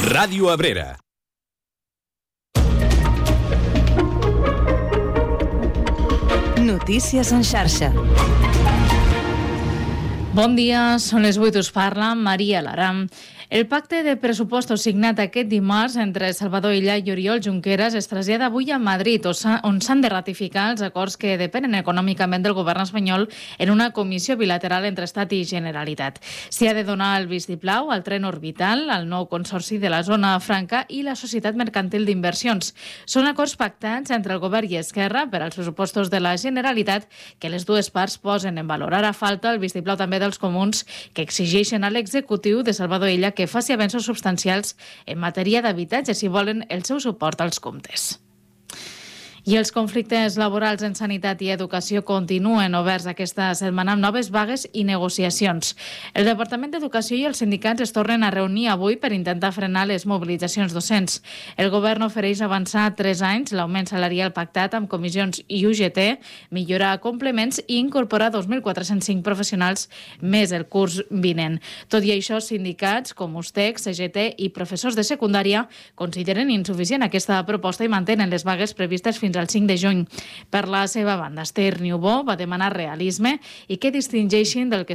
Ràdio Abrera. Notícies en xarxa. Bon dia, són les 8, us parla Maria Lara. El pacte de pressupostos signat aquest dimarts entre Salvador Illa i Oriol Junqueras es trasllada avui a Madrid, on s'han de ratificar els acords que depenen econòmicament del govern espanyol en una comissió bilateral entre Estat i Generalitat. S'hi ha de donar el vistiplau al tren orbital, al nou consorci de la Zona Franca i la Societat Mercantil d'Inversions. Són acords pactats entre el govern i Esquerra per als pressupostos de la Generalitat que les dues parts posen en valor. Ara falta el vistiplau també dels comuns que exigeixen a l'executiu de Salvador Illa que faci avenços substancials en matèria d'habitatge si volen el seu suport als comptes. I els conflictes laborals en sanitat i educació continuen oberts aquesta setmana amb noves vagues i negociacions. El Departament d'Educació i els sindicats es tornen a reunir avui per intentar frenar les mobilitzacions docents. El govern ofereix avançar 3 anys l'augment salarial pactat amb comissions i UGT, millorar complements i incorporar 2.405 professionals més el curs vinent. Tot i això, sindicats com USTEC, CGT i professors de secundària consideren insuficient aquesta proposta i mantenen les vagues previstes fins al 5 de juny. Per la seva banda, Esther Niubó va demanar realisme i que distingeixin del que